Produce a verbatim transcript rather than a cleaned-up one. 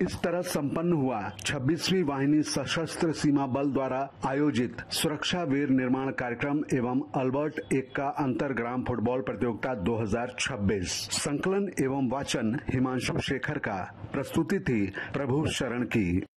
इस तरह संपन्न हुआ छब्बीसवीं वाहिनी सशस्त्र सीमा बल द्वारा आयोजित सुरक्षा वीर निर्माण कार्यक्रम एवं अल्बर्ट एक्का अंतर ग्राम फुटबॉल प्रतियोगिता दो हजार छब्बीस। संकलन एवं वाचन हिमांशु शेखर का, प्रस्तुति थी प्रभु शरण की।